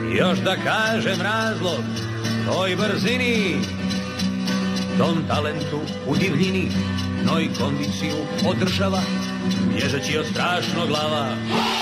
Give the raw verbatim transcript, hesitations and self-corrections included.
Još da kažem razlog toj brzini, tom talentu u divljini, no i kondiciju održava, bježeći od strašnog lava.